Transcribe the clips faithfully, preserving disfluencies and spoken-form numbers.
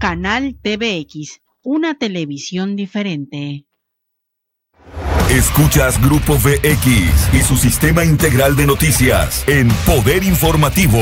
Canal T V X, una televisión diferente. Escuchas Grupo V X y su sistema integral de noticias en Poder Informativo.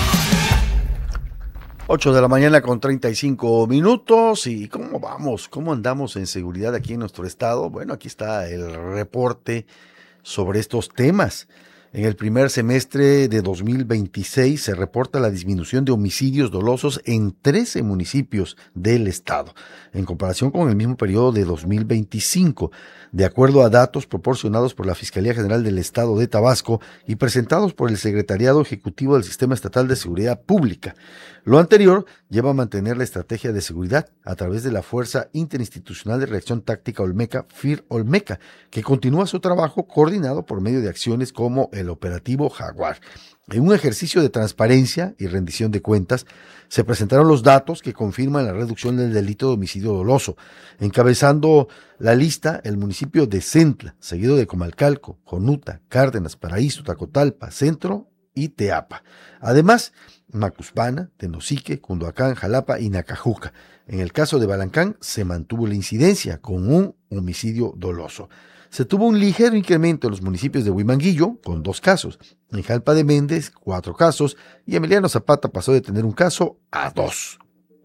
ocho de la mañana con treinta y cinco minutos. ¿Y cómo vamos? ¿Cómo andamos en seguridad aquí en nuestro estado? Bueno, aquí está el reporte sobre estos temas. En el primer semestre de dos mil veintiséis se reporta la disminución de homicidios dolosos en trece municipios del estado, en comparación con el mismo periodo de dos mil veinticinco, de acuerdo a datos proporcionados por la Fiscalía General del Estado de Tabasco y presentados por el Secretariado Ejecutivo del Sistema Estatal de Seguridad Pública. Lo anterior lleva a mantener la estrategia de seguridad a través de la Fuerza Interinstitucional de Reacción Táctica Olmeca, FIR-Olmeca, que continúa su trabajo coordinado por medio de acciones como el operativo Jaguar. En un ejercicio de transparencia y rendición de cuentas, se presentaron los datos que confirman la reducción del delito de homicidio doloso, encabezando la lista el municipio de Centla, seguido de Comalcalco, Jonuta, Cárdenas, Paraíso, Tacotalpa, Centro y Teapa. Además, Macuspana, Tenosique, Cunduacán, Jalapa y Nacajuca. En el caso de Balancán se mantuvo la incidencia con un homicidio doloso. Se tuvo un ligero incremento en los municipios de Huimanguillo, con dos casos, en Jalpa de Méndez, cuatro casos, y Emiliano Zapata pasó de tener un caso a dos.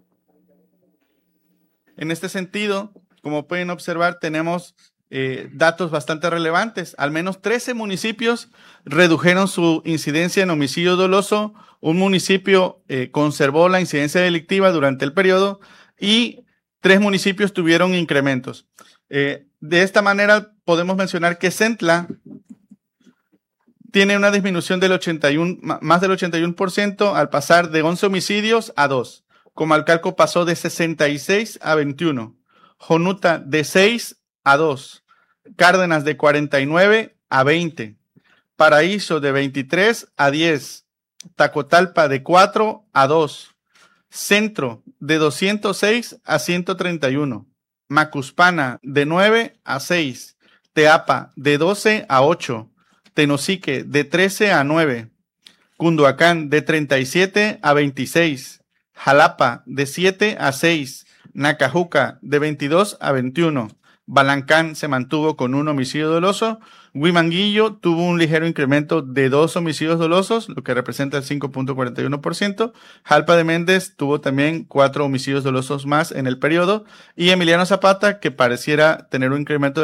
En este sentido, como pueden observar, tenemos eh, datos bastante relevantes. Al menos trece municipios redujeron su incidencia en homicidio doloso, un municipio eh, conservó la incidencia delictiva durante el periodo y tres municipios tuvieron incrementos. Eh, de esta manera podemos mencionar que Centla tiene una disminución del ochenta y uno, más del ochenta y uno por ciento al pasar de once homicidios a dos. Comalcalco pasó de sesenta y seis a veintiuno. Jonuta de seis a dos. Cárdenas de cuarenta y nueve a veinte. Paraíso de veintitrés a diez. Tacotalpa de cuatro a dos. Centro de doscientos seis a ciento treinta y uno. Macuspana de nueve a seis. Teapa de doce a ocho. Tenosique de trece a nueve. Cunduacán de treinta y siete a veintiséis. Jalapa de siete a seis. Nacajuca de veintidós a veintiuno. Balancán se mantuvo con un homicidio doloso. Huimanguillo tuvo un ligero incremento de dos homicidios dolosos, lo que representa el cinco punto cuarenta y uno por ciento. Jalpa de Méndez tuvo también cuatro homicidios dolosos más en el periodo. Y Emiliano Zapata, que pareciera tener un incremento de